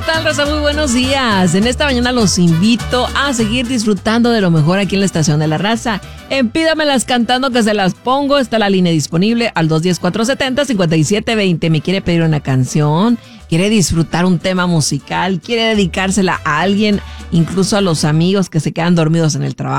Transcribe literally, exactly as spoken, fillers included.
tal, raza? Muy buenos días. En esta mañana los invito a seguir disfrutando de lo mejor aquí en la estación de la raza. En Pídamelas Cantando, que se las pongo. Está la línea disponible al dos uno cero, cuatro siete cero, cinco siete dos cero. ¿Me quiere pedir una canción? ¿Quiere disfrutar un tema musical? ¿Quiere dedicársela a alguien? Incluso a los amigos que se quedan dormidos en el trabajo.